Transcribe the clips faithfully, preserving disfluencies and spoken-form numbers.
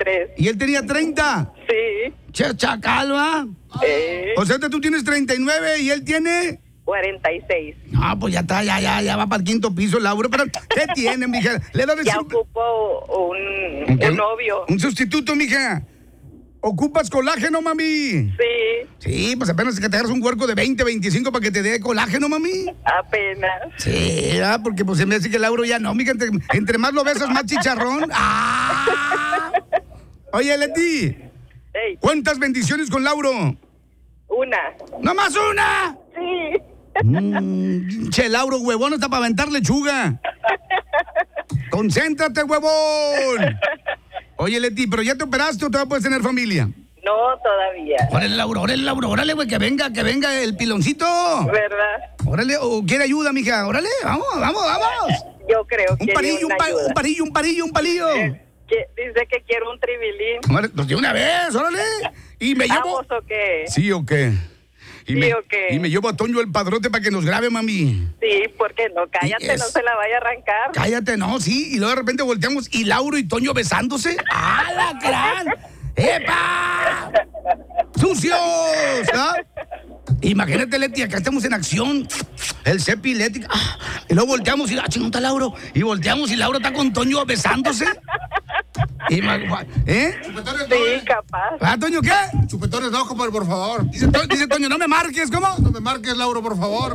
tres. ¿Y él tenía treinta? Sí. Che, chacal, ¿va? Eh, O sea, que tú tienes treinta y nueve y él tiene... cuarenta y seis. No, pues ya está, ya, ya, ya va para el quinto piso, Laura. Pero, ¿qué tiene, mija? Le doy Ya ocupo un, ¿Un qué? un novio. Un sustituto, mija. ¿Ocupas colágeno, mami? Sí, Sí, pues apenas que te agarras un huerco de veinte, veinticinco para que te dé colágeno, mami. apenas. Sí, ah, porque pues se me hace que Lauro ya no, mija. Entre, entre más lo besas, más chicharrón. ¡Ah! Oye, Leti, Ey, ¿cuántas bendiciones con Lauro? una. ¡No más una! Sí. Mm, che, Lauro, huevón, está para aventar lechuga. Concéntrate, huevón. Oye, Leti, ¿pero ya te operaste o todavía puedes tener familia? No, todavía. Órale, Lauro, órale, Lauro, órale, güey, que venga, que venga el piloncito. ¿Verdad? Órale, o quiere ayuda, mija, órale, vamos, vamos, vamos. Yo creo que Un parillo, un, pa- un parillo, un parillo, un palillo. Dice que quiero un tribilín. Órale, pues de una vez, órale. Y me llevo... ¿Vamos o qué? ¿Sí o qué? Y ¿Sí me, o qué? Y me llevo a Toño el padrote para que nos grabe, mami. Sí, porque no, cállate, Y es- no se la vaya a arrancar. Cállate, no, sí. Y luego de repente volteamos y Lauro y Toño besándose. ¡Ah, la gran! ¡Epa! ¡Sucios! ¿Ah? Imagínate, Leti, acá estamos en acción. El Cepi, Leti. Ah, y luego volteamos y, ah, chingón, está Lauro. Y volteamos y Lauro está con Toño besándose. Y ma- ¿Eh? Chupetones no, Sí, eh. ¿Ah, capaz. Toño qué? Chupetones no, compadre, por favor. Dice, To- dice Toño, no me marques, ¿cómo? No me marques, Lauro, por favor.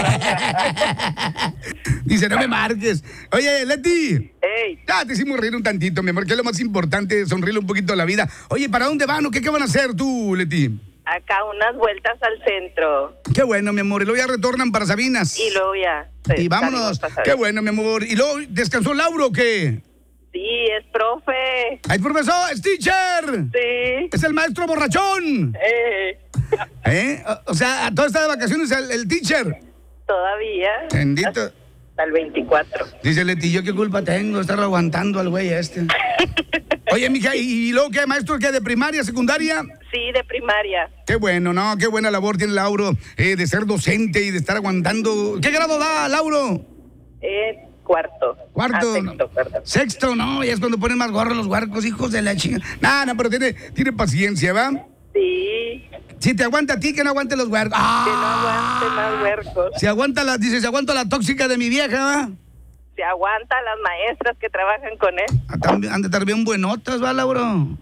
Dice, no me marques. Oye, Leti. Ey, Ya te hicimos reír un tantito, mi amor, que es lo más importante, sonreírle un poquito a la vida. Oye, ¿para dónde van o qué, qué van a hacer tú, Leti? acá unas vueltas al centro. Qué bueno, mi amor. Y luego ya retornan para Sabinas. Y luego ya. sí, Y vámonos. salimos para Qué saber. bueno, mi amor. ¿Y luego descansó Lauro o qué? Sí, es profe. ¡Ay, profesor! ¡Es teacher! Sí. ¡Es el maestro borrachón! Eh, ¿Eh? O, o sea, todo está de vacaciones el, el teacher. todavía. Bendito. Hasta el veinticuatro. Dice Leti, ¿yo qué culpa tengo de estar aguantando al güey este? Oye, mija, ¿y, y luego qué, maestro, qué, de primaria, secundaria? Sí, de primaria. Qué bueno, ¿no? Qué buena labor tiene Lauro eh, de ser docente y de estar aguantando. ¿Qué grado da, Lauro? Eh, cuarto. Cuarto. Ah, sexto, perdón. Sexto, ¿no? Ya es cuando ponen más gorros los huarcos, hijos de la chinga. No, no, pero tiene, tiene paciencia, ¿va? Sí, Si te aguanta a ti, que no aguante los huarcos. que no ¡Ah! aguante más huercos. Si aguanta la, dice, si aguanta la tóxica de mi vieja, ¿va? Se aguanta a las maestras que trabajan con él. Ah, también- Han de estar bien buenotas, ¿va, Lauro?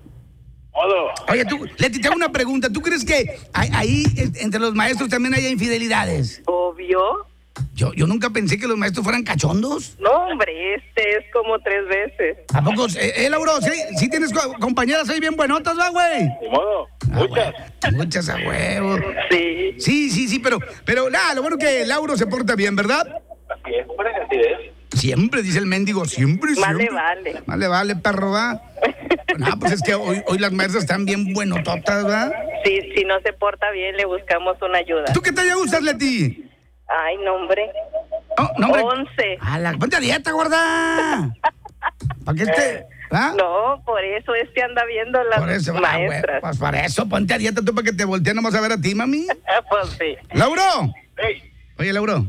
Modo. Oye, tú, Leti, te hago una pregunta. ¿Tú crees que ahí, ahí, eh, entre los maestros también haya infidelidades? Obvio. Yo, yo nunca pensé que los maestros fueran cachondos. No, hombre, este es como tres veces. ¿A poco? Eh, eh, Lauro, ¿sí, sí tienes co- compañeras ahí bien buenotas, va, güey? Ni modo. Ah, Muchas. güey, muchas a huevo. Sí. Sí, sí, sí, pero, pero nada, lo bueno que Lauro se porta bien, ¿verdad? Así es, hombre, así es. Siempre, dice el mendigo, siempre, Más siempre. le vale. Más le vale, perro, va. No, pues es que hoy, hoy las maestras están bien buenototas, ¿va? Sí, si no se porta bien, le buscamos una ayuda. ¿Tú qué talla usas, Leti? Ay, no, hombre. Oh, no, hombre. Once. A la, ponte a dieta, gorda. ¿Para qué este? ¿Ah? No, por eso es que anda viendo las Por eso, ah, güey, maestras. pues para eso, ponte a dieta tú para que te volteen nomás a ver a ti, mami. Pues sí. ¡Lauro! Hey, Oye, Lauro.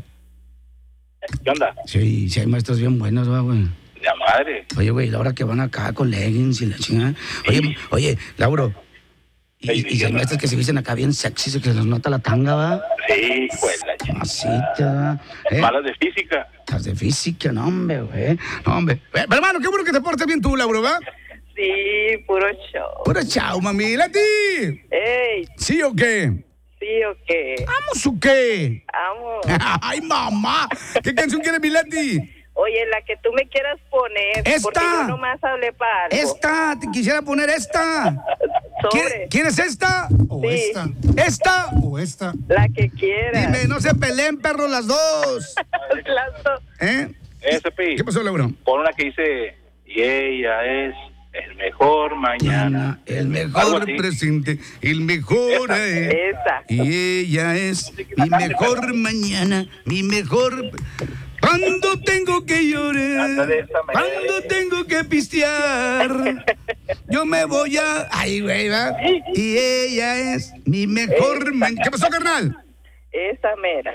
¿qué onda? Sí, sí hay maestros bien buenos, va, güey. La madre. Oye, güey, la hora que van acá con leggings y la chingada. Oye, oye, Lauro. Y, Ey, y, y hay maestros que se visten acá bien sexy, se que se les nota la tanga, va. Sí, pues la ch- Masita, ¿eh? Malas de física. Las de física, no, hombre, güey. No, hombre. Eh, Pero, hermano, qué bueno que te portes bien tú, Lauro, ¿va? Sí, puro show. Pura chao, mami. ¡Leti! Ey, ¿Sí o qué? sí o qué. ¿Vamos o qué? Amo. ¡Ay, mamá! ¿Qué canción quiere mi Leti? Oye, la que tú me quieras poner. Esta. Porque yo nomás hablé para algo. Esta, te quisiera poner esta. ¿Quiere- Sobre. ¿Quieres esta? O Sí. esta. ¿Esta? O esta. La que quieras. Dime, no se peleen, perros, las dos. Las dos. ¿Eh? Ese pi. ¿Qué pasó, Lauro? Pon una que dice, y ella es el mejor mañana. El Algo mejor así. presente, el mejor Esa. es. Esa. Y ella es mi mejor mañana, mi mejor. Cuando tengo que llorar, Ándale, esa manera. cuando tengo que pistear, yo me voy a. Ay, güey, va. Y ella es mi mejor mañana. ¿Qué pasó, carnal? Esa mera.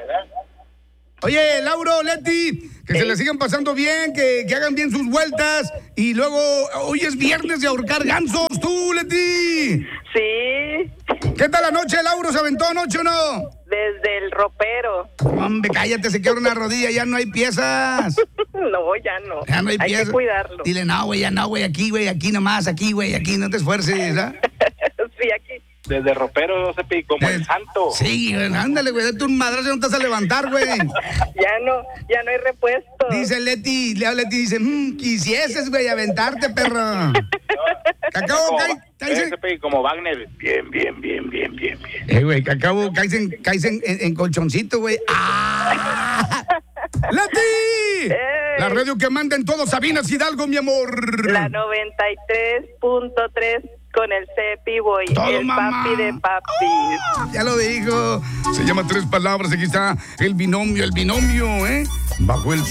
Oye, Lauro, Leti, que se la sigan pasando bien, que, que hagan bien sus vueltas. Y luego, hoy es viernes de ahorcar gansos. ¿Tú tú, Leti? Sí, ¿Qué tal la noche, Lauro? ¿Se aventó anoche o no? desde el ropero. Hombre, cállate, se quebra una rodilla, ya no hay piezas. No, ya no. Ya no hay, Hay piezas. que cuidarlo. Dile, no, güey, ya no, güey, aquí, güey, aquí nomás, aquí, güey, aquí, no te esfuerces, ¿ah? Sí, aquí. Desde ropero, Cepi, como el santo. Sí, güey, ándale, güey, date un madrazo, no te vas a levantar, güey. Ya no, ya no hay repuesto. Dice Leti, le habla Leti, dice, mmm, quisieses, güey, aventarte, perro. Cacao, Como, cae, eh, cállese. Cepi, como Wagner. Bien, bien, bien, bien, bien, bien. Eh, güey, Cacao, cállese en, cállese en, en- en colchoncito, güey. ¡Ah! ¡Leti! ¡Ey! La radio que manda en todo Sabinas Hidalgo, mi amor. La noventa y tres punto tres con el Cepi Boy, Todo, el mamá. papi de papis. Ah, ya lo dijo. Se llama Tres Palabras. Aquí está el binomio, el binomio, ¿eh? Bajo el